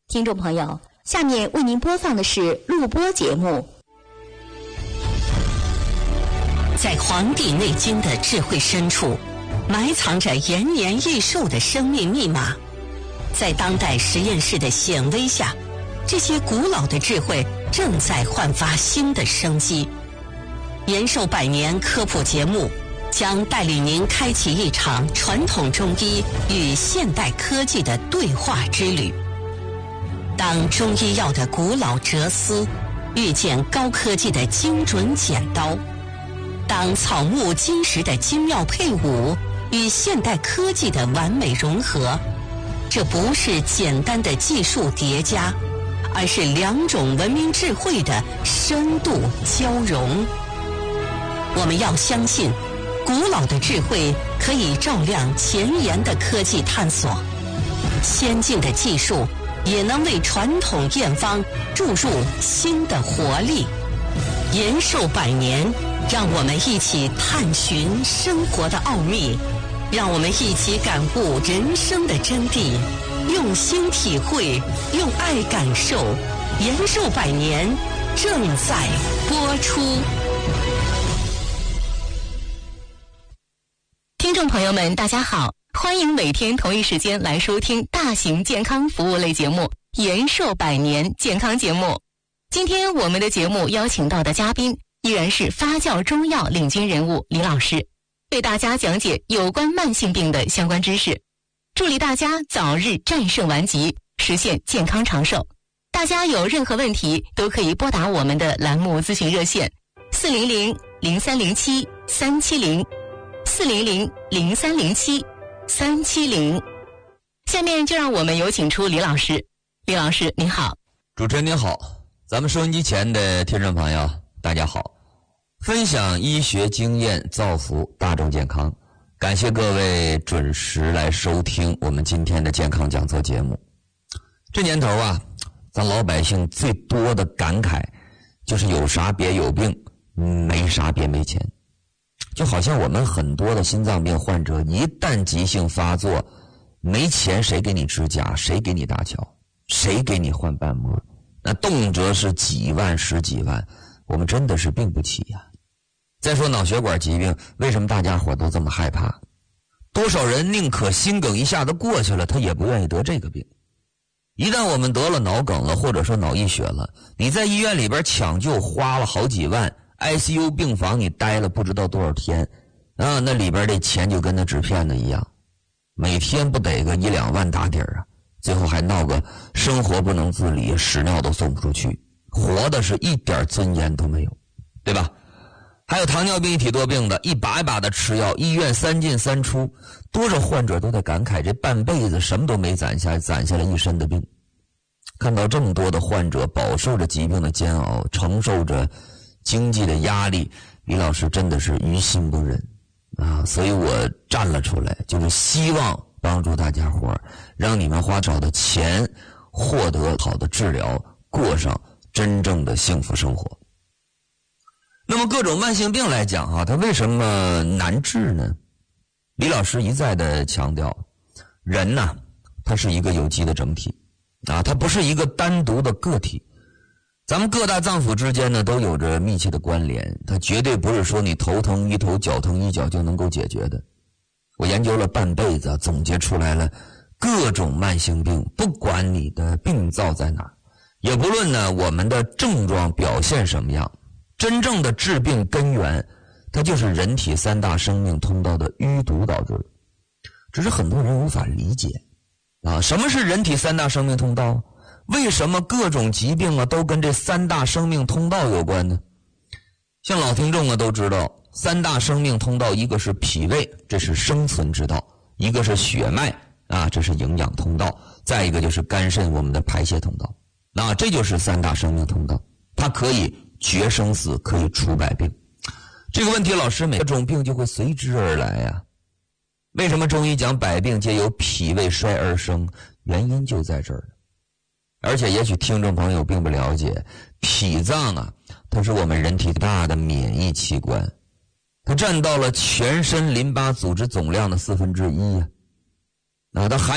听众朋友，下面为您播放的是录播节目。 在《黄帝内经》的智慧深处，埋藏着延年益寿的生命密码。在当代实验室的显微下，这些古老的智慧正在焕发新的生机。延寿百年科普节目将带领您开启一场传统中医与现代科技的对话之旅。当中医药的古老哲思遇见高科技的精准剪刀，当草木金石的精妙配伍与现代科技的完美融合，这不是简单的技术叠加，而是两种文明智慧的深度交融。我们要相信，古老的智慧可以照亮前沿的科技探索，先进的技术也能为传统验方注入新的活力。延寿百年，让我们一起探寻生活的奥秘，让我们一起感悟人生的真谛，用心体会，用爱感受。延寿百年正在播出。 听众朋友们，大家好，欢迎每天同一时间来收听大型健康服务类节目《延寿百年健康节目》。今天我们的节目邀请到的嘉宾依然是发酵中药领军人物李老师，为大家讲解有关慢性病的相关知识，助力大家早日战胜顽疾，实现健康长寿。大家有任何问题都可以拨打我们的栏目咨询热线400-0307-370 400-0307-370。下面就让我们有请出李老师。李老师您好。 主持人您好，咱们收音机前的听众朋友大家好，分享医学经验，造福大众健康，感谢各位准时来收听我们今天的健康讲座节目。这年头啊，咱老百姓最多的感慨就是有啥别有病，没啥别没钱。就好像我们很多的心脏病患者一旦急性发作，没钱谁给你支架，谁给你搭桥，谁给你换瓣膜，那动辄是几万十几万，我们真的是病不起呀。再说脑血管疾病，为什么大家伙都这么害怕？多少人宁可心梗一下子过去了，他也不愿意得这个病。一旦我们得了脑梗了，或者说脑溢血了，你在医院里边抢救花了好几万， ICU 病房你待了不知道多少天啊，那里边这钱就跟那纸片子一样，每天不得个1-2万打底啊，最后还闹个生活不能自理，屎尿都送不出去，活的是一点尊严都没有，对吧？还有糖尿病一体多病的，一把一把的吃药，医院3进3出，多少患者都在感慨这半辈子什么都没攒下了一身的病。看到这么多的患者饱受着疾病的煎熬，承受着经济的压力，李老师真的是于心不忍啊！所以我站了出来，就是希望帮助大家伙，让你们花少的钱获得好的治疗，过上真正的幸福生活。那么各种慢性病来讲啊，它为什么难治呢？李老师一再的强调，人呐，它是一个有机的整体啊，它不是一个单独的个体。咱们各大脏腑之间呢都有着密切的关联，它绝对不是说你头疼医头，脚疼医脚就能够解决的。我研究了半辈子，总结出来了各种慢性病，不管你的病灶在哪，也不论呢我们的症状表现什么样，真正的致病根源，它就是人体3大生命通道的淤堵导致的。只是很多人无法理解啊，什么是人体3大生命通道？为什么各种疾病啊都跟这3大生命通道有关呢？像老听众啊都知道，3大生命通道，一个是脾胃，这是生存之道；一个是血脉啊，这是营养通道；再一个就是肝肾，我们的排泄通道。那这就是3大生命通道，它可以决生死，可以除百病。这个问题老师每种病就会随之而来呀。为什么中医讲百病皆由脾胃衰而生？原因就在这儿。而且也许听众朋友并不了解，脾脏啊，它是我们人体大的免疫器官，它占到了全身淋巴组织总量的1/4呀。它还